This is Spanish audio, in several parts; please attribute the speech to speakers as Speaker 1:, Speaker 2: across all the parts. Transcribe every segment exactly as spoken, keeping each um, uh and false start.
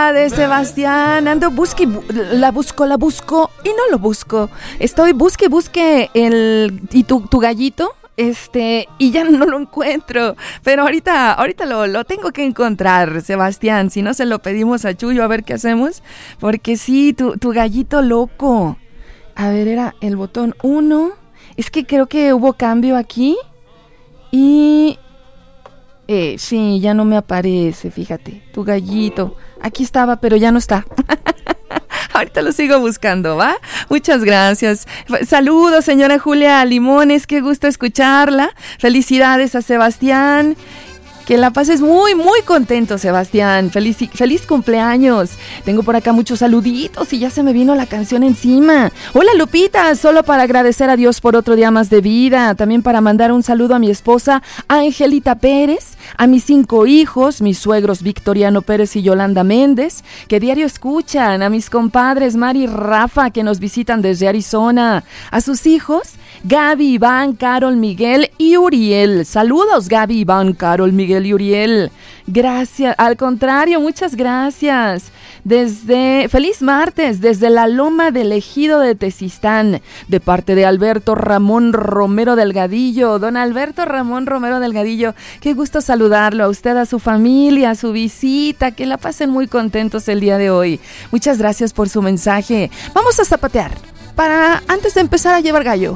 Speaker 1: Felicidades, Sebastián. Ando busque, bu- la busco, la busco y no lo busco. Estoy busque, busque el y tu, tu gallito. Este, y ya no lo encuentro, pero ahorita, ahorita lo, lo tengo que encontrar, Sebastián, si no se lo pedimos a Chuyo a ver qué hacemos, porque sí, tu, tu gallito loco. A ver, era el botón uno, es que creo que hubo cambio aquí, y, eh, sí, ya no me aparece, fíjate, tu gallito, aquí estaba, pero ya no está. Ahorita lo sigo buscando, ¿va? Muchas gracias. Saludos, señora Julia Limones, qué gusto escucharla. Felicidades a Sebastián. Que la pases muy, muy contento, Sebastián. Feliz, feliz cumpleaños. Tengo por acá muchos saluditos y ya se me vino la canción encima. Hola, Lupita, solo para agradecer a Dios por otro día más de vida. También para mandar un saludo a mi esposa, Angelita Pérez, a mis cinco hijos, mis suegros Victoriano Pérez y Yolanda Méndez, que diario escuchan, a mis compadres Mari y Rafa, que nos visitan desde Arizona, a sus hijos, Gaby, Iván, Carol, Miguel y Uriel. Saludos, Gaby, Iván, Carol, Miguel y Uriel. Gracias, al contrario, muchas gracias. Desde, feliz martes, desde la Loma del Ejido de Tezistán, de parte de Alberto Ramón Romero Delgadillo. Don Alberto Ramón Romero Delgadillo, qué gusto saludarlo, a usted, a su familia, a su visita, que la pasen muy contentos el día de hoy. Muchas gracias por su mensaje. Vamos a zapatear, para antes de empezar a llevar gallo.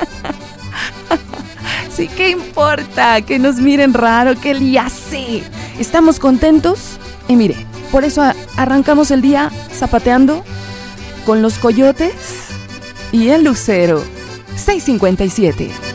Speaker 1: Sí, ¿qué importa? Que nos miren raro, que le hace. Estamos contentos y mire, por eso a- arrancamos el día zapateando con los coyotes y el lucero. seis cincuenta y siete.